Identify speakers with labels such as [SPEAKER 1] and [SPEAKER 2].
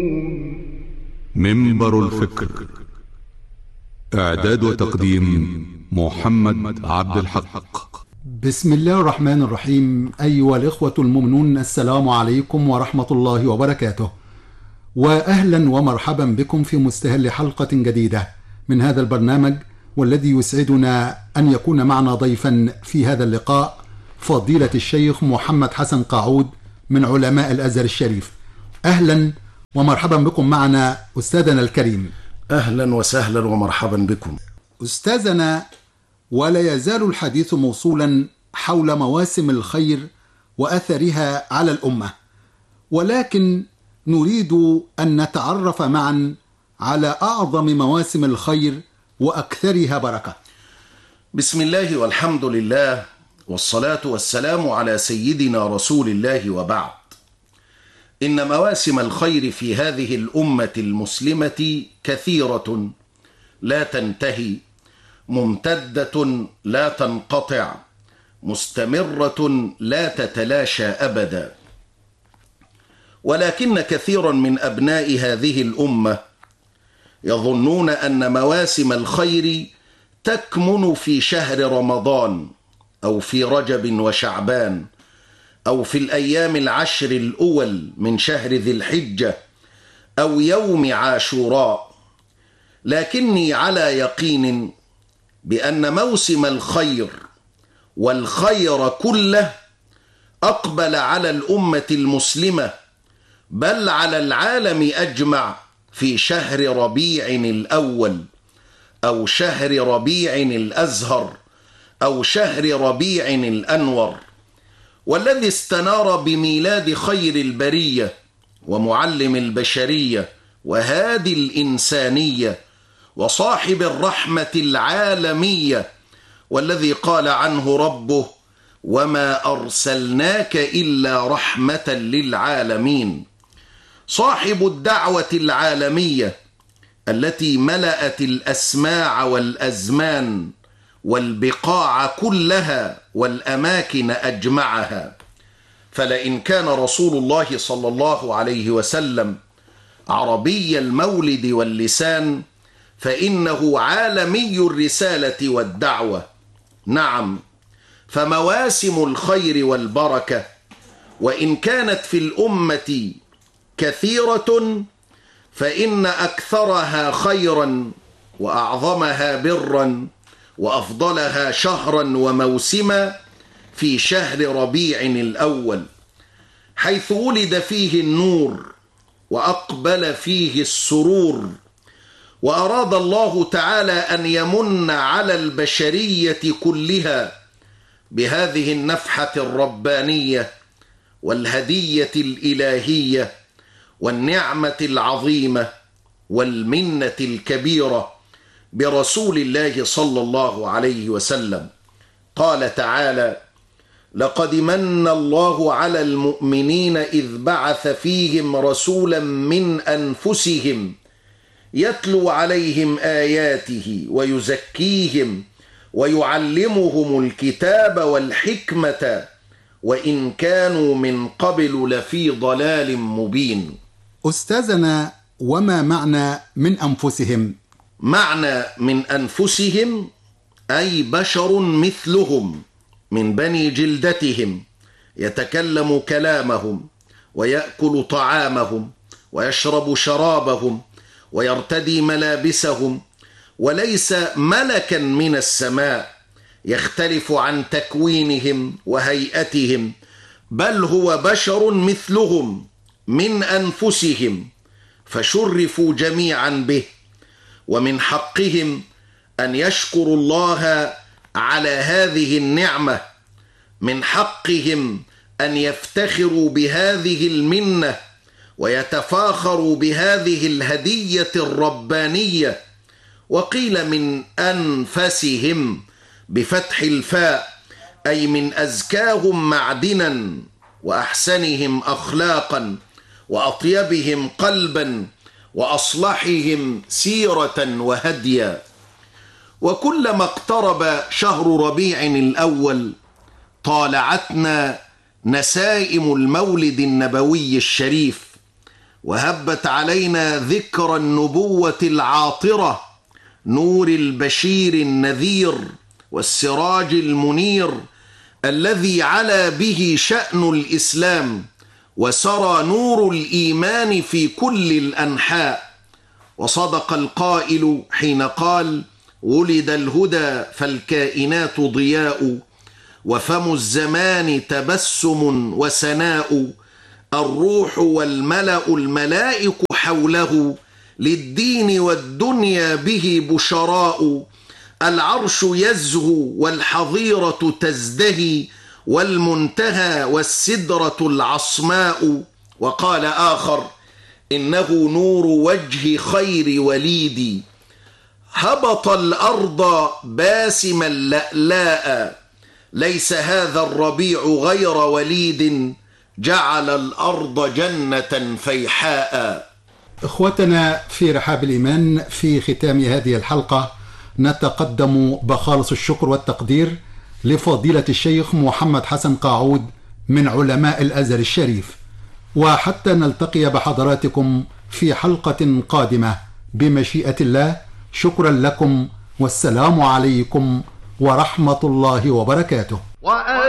[SPEAKER 1] منبر الفكر. إعداد وتقديم محمد عبد الحق.
[SPEAKER 2] بسم الله الرحمن الرحيم. أيها الإخوة المؤمنون، السلام عليكم ورحمة الله وبركاته، وأهلا ومرحبا بكم في مستهل حلقة جديدة من هذا البرنامج، والذي يسعدنا أن يكون معنا ضيفا في هذا اللقاء فضيلة الشيخ محمد حسن قاعود من علماء الأزهر الشريف. أهلا ومرحبا بكم معنا أستاذنا الكريم.
[SPEAKER 3] أهلا وسهلا ومرحبا بكم
[SPEAKER 2] أستاذنا، ولا يزال الحديث موصولا حول مواسم الخير وأثرها على الأمة، ولكن نريد أن نتعرف معا على أعظم مواسم الخير وأكثرها بركة.
[SPEAKER 3] بسم الله والحمد لله والصلاة والسلام على سيدنا رسول الله، وبعد. إن مواسم الخير في هذه الأمة المسلمة كثيرة لا تنتهي، ممتدة لا تنقطع، مستمرة لا تتلاشى أبدا. ولكن كثيرا من أبناء هذه الأمة يظنون أن مواسم الخير تكمن في شهر رمضان أو في رجب وشعبان أو في الأيام العشر الأول من شهر ذي الحجة أو يوم عاشوراء. لكني على يقين بأن موسم الخير والخير كله أقبل على الأمة المسلمة، بل على العالم أجمع، في شهر ربيع الأول أو شهر ربيع الأزهر أو شهر ربيع الأنور، والذي استنار بميلاد خير البرية ومعلم البشرية وهادي الإنسانية وصاحب الرحمة العالمية، والذي قال عنه ربه: وما أرسلناك إلا رحمة للعالمين. صاحب الدعوة العالمية التي ملأت الأسماع والأزمان والبقاع كلها والأماكن أجمعها. فلئن كان رسول الله صلى الله عليه وسلم عربي المولد واللسان، فإنه عالمي الرسالة والدعوة. نعم، فمواسم الخير والبركة وإن كانت في الأمة كثيرة، فإن أكثرها خيرا وأعظمها برا وأفضلها شهرا وموسما في شهر ربيع الأول، حيث ولد فيه النور وأقبل فيه السرور، وأراد الله تعالى أن يمن على البشرية كلها بهذه النفحة الربانية والهدية الإلهية والنعمة العظيمة والمنة الكبيرة برسول الله صلى الله عليه وسلم. قال تعالى: لقد من الله على المؤمنين إذ بعث فيهم رسولا من أنفسهم يتلو عليهم آياته ويزكيهم ويعلمهم الكتاب والحكمة وإن كانوا من قبل لفي ضلال مبين.
[SPEAKER 2] أستاذنا، وما معنى من أنفسهم؟
[SPEAKER 3] معنى من أنفسهم أي بشر مثلهم من بني جلدتهم، يتكلم كلامهم ويأكل طعامهم ويشرب شرابهم ويرتدي ملابسهم، وليس ملكا من السماء يختلف عن تكوينهم وهيئتهم، بل هو بشر مثلهم من أنفسهم، فشرفوا جميعا به. ومن حقهم أن يشكروا الله على هذه النعمة، من حقهم أن يفتخروا بهذه المنة ويتفاخروا بهذه الهدية الربانية. وقيل من أنفسهم بفتح الفاء، أي من أزكاهم معدنا وأحسنهم أخلاقا وأطيبهم قلبا وأصلحهم سيرة وهديا. وكلما اقترب شهر ربيع الأول طالعتنا نسائم المولد النبوي الشريف، وهبت علينا ذكر النبوة العاطرة، نور البشير النذير والسراج المنير الذي علا به شأن الإسلام وسرى نور الإيمان في كل الأنحاء. وصدق القائل حين قال: ولد الهدى فالكائنات ضياء، وفم الزمان تبسم وسناء، الروح والملأ الملائك حوله، للدين والدنيا به بشراء، العرش يزهو والحظيرة تزدهي، والمنتهى والسدرة العصماء. وقال آخر: إنه نور وجه خير وليدي، هبط الأرض باسما لألاء، ليس هذا الربيع غير وليد، جعل الأرض جنة فيحاء.
[SPEAKER 2] إخوتنا في رحاب الإيمان، في ختام هذه الحلقة نتقدم بخالص الشكر والتقدير لفضيلة الشيخ محمد حسن قاعود من علماء الأزهر الشريف، وحتى نلتقي بحضراتكم في حلقة قادمة بمشيئة الله، شكرا لكم، والسلام عليكم ورحمة الله وبركاته.